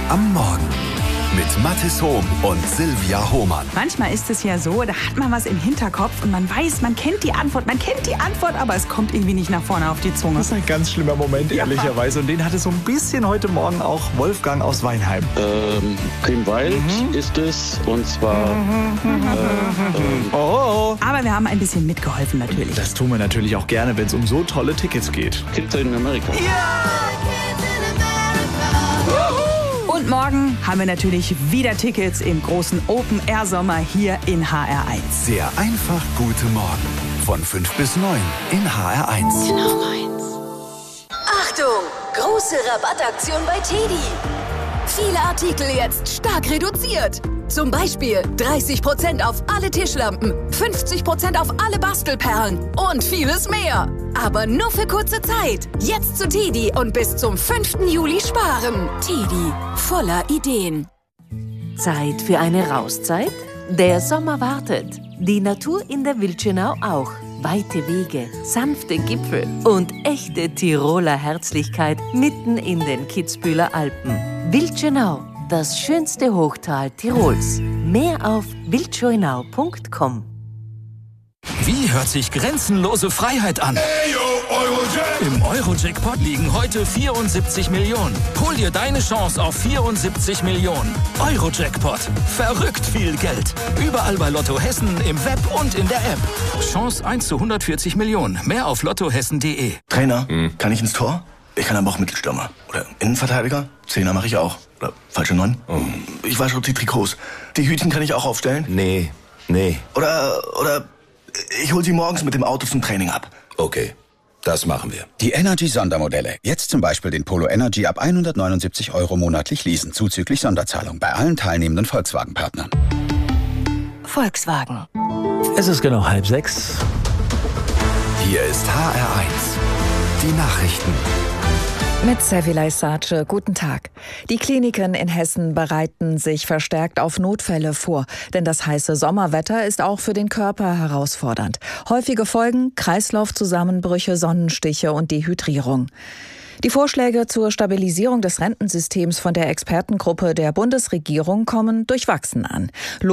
am Morgen mit Mathis Hohm und Silvia Hohmann. Manchmal ist es ja so, da hat man was im Hinterkopf und man weiß, man kennt die Antwort, aber es kommt irgendwie nicht nach vorne auf die Zunge. Das ist ein ganz schlimmer Moment, ehrlicherweise. Und den hatte so ein bisschen heute Morgen auch Wolfgang aus Weinheim. Primwald ist es, und zwar... Aber wir haben ein bisschen mitgeholfen natürlich. Das tun wir natürlich auch gerne, wenn es um so tolle Tickets geht. Kids in Amerika. Und morgen haben wir natürlich wieder Tickets im großen Open-Air-Sommer hier in HR1. Der einfach gute Morgen von 5 bis 9 in HR1. Genau meins. Achtung! Große Rabattaktion bei TEDi. Viele Artikel jetzt stark reduziert. Zum Beispiel 30% auf alle Tischlampen, 50% auf alle Bastelperlen und vieles mehr. Aber nur für kurze Zeit. Jetzt zu TEDi und bis zum 5. Juli sparen. TEDi, voller Ideen. Zeit für eine Rauszeit? Der Sommer wartet. Die Natur in der Wildschönau auch. Weite Wege, sanfte Gipfel und echte Tiroler Herzlichkeit mitten in den Kitzbüheler Alpen. Wildschönau, das schönste Hochtal Tirols. Mehr auf wildschönau.com. Wie hört sich grenzenlose Freiheit an? Im Euro-Jackpot liegen heute 74 Millionen. Hol dir deine Chance auf 74 Millionen. Euro-Jackpot. Verrückt viel Geld. Überall bei Lotto Hessen, im Web und in der App. Chance 1 zu 140 Millionen. Mehr auf lottohessen.de. Trainer, kann ich ins Tor? Ich kann aber auch Mittelstürmer. Oder Innenverteidiger? Zehner mache ich auch. Oder falsche 9? Ich wasche die Trikots. Die Hütchen kann ich auch aufstellen? Nee. Oder ich hol sie morgens mit dem Auto zum Training ab. Okay, das machen wir. Die Energy-Sondermodelle. Jetzt zum Beispiel den Polo Energy ab 179 € monatlich leasen, zuzüglich Sonderzahlung bei allen teilnehmenden Volkswagen-Partnern. Volkswagen. Es ist genau 5:30. Hier ist HR1. Die Nachrichten. Mit Sevilay Sace, guten Tag. Die Kliniken in Hessen bereiten sich verstärkt auf Notfälle vor, denn das heiße Sommerwetter ist auch für den Körper herausfordernd. Häufige Folgen: Kreislaufzusammenbrüche, Sonnenstiche und Dehydrierung. Die Vorschläge zur Stabilisierung des Rentensystems von der Expertengruppe der Bundesregierung kommen durchwachsen an.